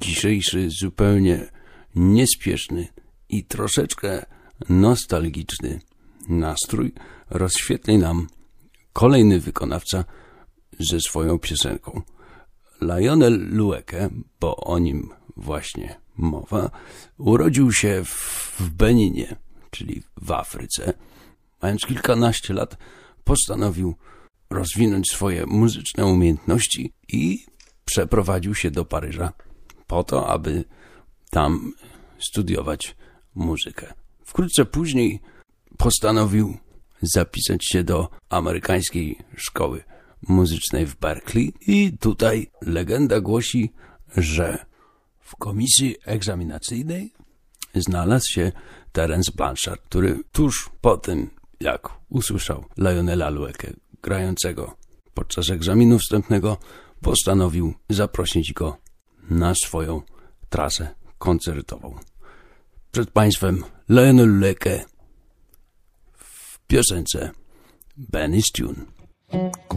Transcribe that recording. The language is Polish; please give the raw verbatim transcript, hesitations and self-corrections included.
dzisiejszy zupełnie niespieszny i troszeczkę nostalgiczny nastrój rozświetli nam kolejny wykonawca ze swoją piosenką. Lionel Loueke, bo o nim właśnie mowa, urodził się w Beninie, czyli w Afryce. Mając kilkanaście lat, postanowił rozwinąć swoje muzyczne umiejętności i przeprowadził się do Paryża po to, aby tam studiować muzykę. Wkrótce później postanowił zapisać się do amerykańskiej szkoły muzycznej w Berkeley i tutaj legenda głosi, że w komisji egzaminacyjnej znalazł się Terence Blanchard, który tuż po tym, jak usłyszał Lionela Loueke grającego podczas egzaminu wstępnego, postanowił zaprosić go na swoją trasę koncertową. Przed Państwem Lionel Loueke w piosence Benny's Tune.